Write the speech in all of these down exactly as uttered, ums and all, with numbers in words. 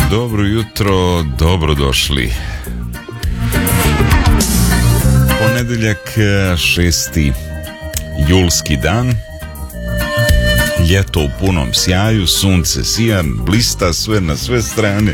Dobro jutro, dobrodošli. Ponedeljak, šesti julski dan. Ljeto u punom sjaju, sunce sija, blista sve na sve strane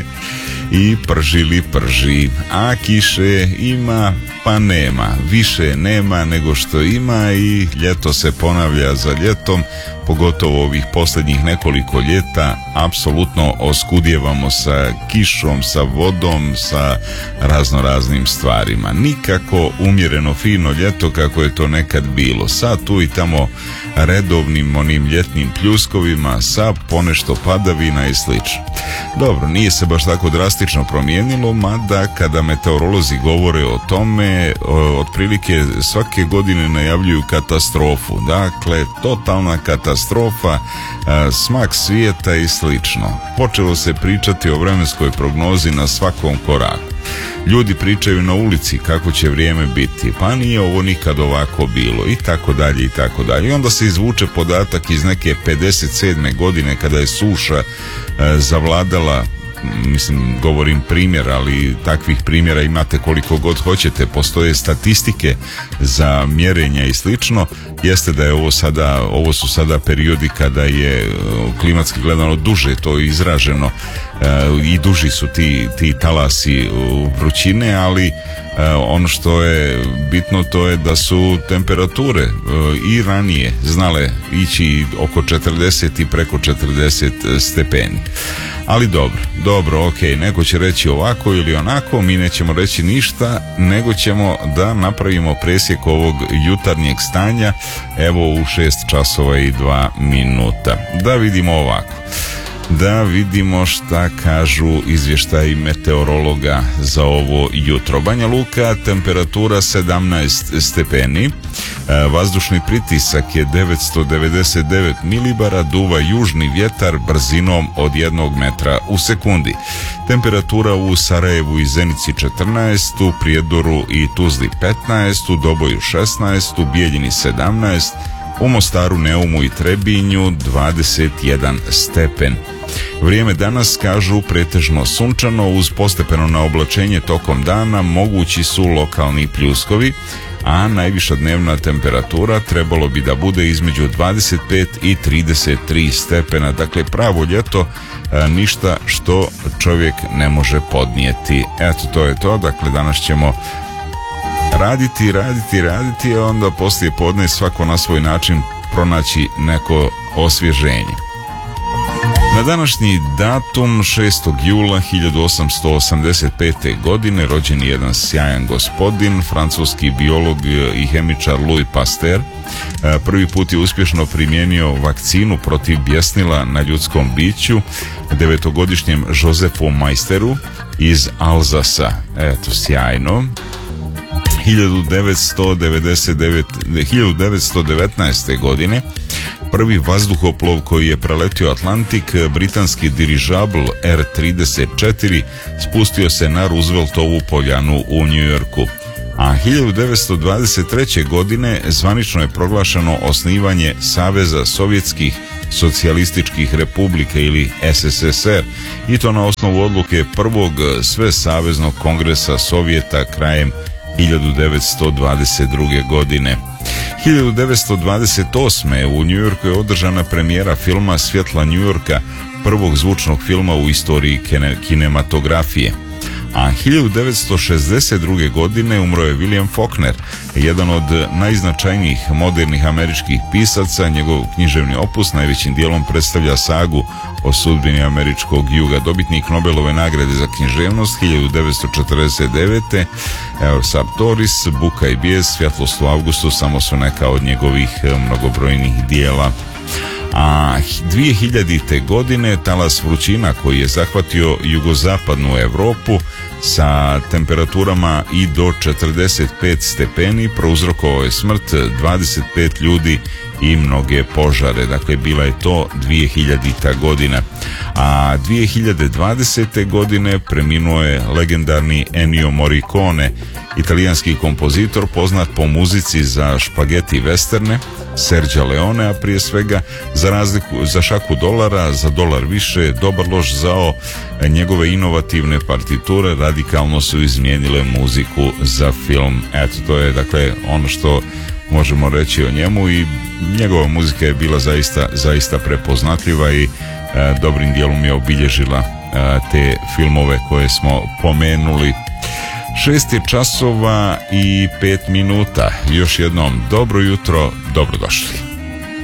i prži li prži, a kiše ima pa nema, više nema nego što ima i ljeto se ponavlja za ljetom, pogotovo ovih posljednjih nekoliko ljeta apsolutno oskudjevamo sa kišom, sa vodom, sa razno raznim stvarima. Nikako umjereno fino ljeto kako je to nekad bilo, sa tu i tamo redovnim onim ljetnim pljuskovima, sa ponešto padavina i slično. Dobro, nije se baš tako drastično promijenilo, mada kada meteorolozi govore o tome, otprilike svake godine najavljuju katastrofu. Dakle, totalna katastrofa, smak svijeta i slično. Počelo se pričati o vremenskoj prognozi na svakom koraku. Ljudi pričaju na ulici kako će vrijeme biti, pa nije ovo nikad ovako bilo i tako dalje i tako dalje. I onda se izvuče podatak iz neke pedeset sedme godine kada je suša e, zavladala, mislim, govorim primjer, ali takvih primjera imate koliko god hoćete, postoje statistike za mjerenja i slično. Jeste da je ovo sada, ovo su sada periodi kada je klimatski gledano duže to izraženo e, i duži su ti, ti talasi vrućine, ali e, ono što je bitno to je da su temperature e, i ranije znale ići oko četrdeset i preko četrdeset stepeni. Ali dobro, dobro, ok, neko će reći ovako ili onako, mi nećemo reći ništa, nego ćemo da napravimo presjek ovog jutarnjeg stanja, evo u šest časova i dva minuta. Da vidimo ovako. Da vidimo šta kažu izvještaji meteorologa za ovo jutro. Banja Luka, temperatura sedamnaest stepeni, vazdušni pritisak je devetsto devedeset devet milibara, duva južni vjetar brzinom od jednog metra u sekundi. Temperatura u Sarajevu i Zenici četrnaest, u Prijedoru i Tuzli petnaest, u Doboju šesnaest, u Bijeljini sedamnaest, u Mostaru, Neumu i Trebinju dvadeset jedan stepen. Vrijeme danas, kažu, pretežno sunčano uz postepeno naoblačenje tokom dana, mogući su lokalni pljuskovi, a najviša dnevna temperatura trebalo bi da bude između dvadeset pet i trideset tri stepena. Dakle, pravo ljeto, ništa što čovjek ne može podnijeti. Eto, to je to. Dakle, danas ćemo raditi, raditi, raditi, a onda poslije podne svako na svoj način pronaći neko osvježenje. Na današnji datum šestog jula hiljadu osamsto osamdeset pete. godine rođen je jedan sjajan gospodin, francuski biolog i hemičar Louis Pasteur. Prvi put je uspješno primijenio vakcinu protiv bjesnila na ljudskom biću devetogodišnjem Josefu Meisteru iz Alzasa. Eto, sjajno. hiljadu devetsto devetnaeste. godine prvi vazduhoplov koji je preletio Atlantik, britanski dirižabl R trideset četiri, spustio se na Rooseveltovu poljanu u New Yorku. A hiljadu devetsto dvadeset treće. godine zvanično je proglašeno osnivanje Saveza sovjetskih socijalističkih republika ili S S S R, i to na osnovu odluke prvog svesaveznog kongresa Sovjeta krajem hiljadu devetsto dvadeset druge. godine. hiljadu devetsto dvadeset osme. u New Yorku je održana premijera filma Svjetla New Yorka, prvog zvučnog filma u istoriji kinematografije. A hiljadu devetsto šezdeset druge. godine umro je William Faulkner, jedan od najznačajnijih modernih američkih pisaca. Njegov književni opus najvećim dijelom predstavlja sagu o sudbini američkog juga. Dobitnik Nobelove nagrade za književnost hiljadu devetsto četrdeset devete. Evo, Sartoris, Buka i bijes, Svjetlost u avgustu samo su neka od njegovih mnogobrojnih dijela. A dvije hiljadite. godine talas vrućina koji je zahvatio jugozapadnu Europu sa temperaturama i do četrdeset pet stepeni prouzrokovao je smrt dvadeset pet ljudi i mnoge požare. Dakle, bila je to dvije hiljadita godina. A dvije hiljade dvadesete godine preminuo je legendarni Ennio Morricone, italijanski kompozitor poznat po muzici za špageti westerne, Sergio Leonea prije svega, za razliku za šaku dolara, za dolar više, dobar loš zao. Njegove inovativne partiture radikalno su izmijenile muziku za film. Eto, to je dakle ono što možemo reći o njemu, i njegova muzika je bila zaista, zaista prepoznatljiva i e, dobrim dijelom je obilježila e, te filmove koje smo pomenuli. Šest je časova i pet minuta. Još jednom dobro jutro, dobrodošli.